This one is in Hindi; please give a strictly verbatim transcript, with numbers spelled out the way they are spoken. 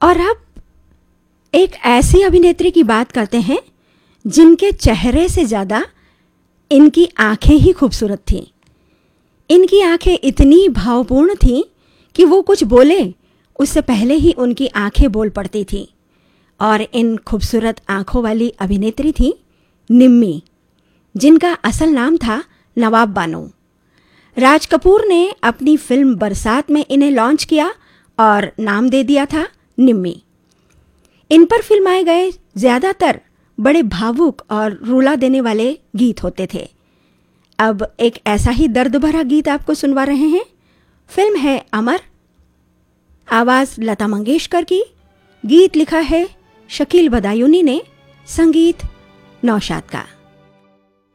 और अब एक ऐसी अभिनेत्री की बात करते हैं जिनके चेहरे से ज़्यादा इनकी आंखें ही खूबसूरत थीं। इनकी आंखें इतनी भावपूर्ण थीं कि वो कुछ बोले उससे पहले ही उनकी आंखें बोल पड़ती थीं। और इन खूबसूरत आंखों वाली अभिनेत्री थी निम्मी, जिनका असल नाम था नवाब बानो। राज कपूर ने अपनी फिल्म बरसात में इन्हें लॉन्च किया और नाम दे दिया था निम्मी। इन पर फिल्माए गए ज़्यादातर बड़े भावुक और रुला देने वाले गीत होते थे। अब एक ऐसा ही दर्द भरा गीत आपको सुनवा रहे हैं। फिल्म है अमर, आवाज़ लता मंगेशकर की, गीत लिखा है शकील बदायूनी ने, संगीत नौशाद का।